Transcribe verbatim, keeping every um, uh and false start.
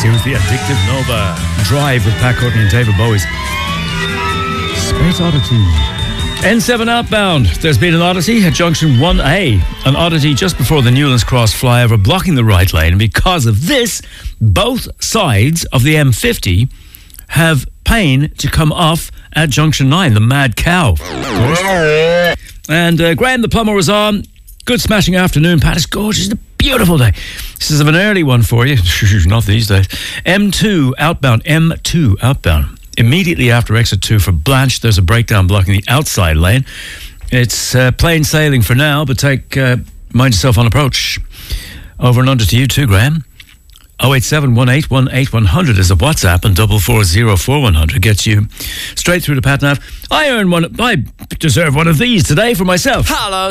It was the Addictive Nova Drive with Pat Courtney and David Bowie's Space Oddity. N seven outbound. There's been an oddity at junction one A. An oddity just before the Newlands Cross flyover, blocking the right lane. And because of this, both sides of the M fifty have pain to come off at junction nine. The Mad Cow, of course. And uh, Graham the plumber was on. Good smashing afternoon. Pat, it's gorgeous. It's a beautiful day. This is an early one for you. Not these days. M two outbound. M two outbound. Immediately after exit two for Blanche, there's a breakdown blocking the outside lane. It's uh, plain sailing for now, but take uh, mind yourself on approach. Over and under to you too, Graham. oh eight seven, one eight one eight, one hundred is a WhatsApp, and double four zero four one hundred gets you straight through to Pat Nav. I earned one. I deserve one of these today for myself. Hello.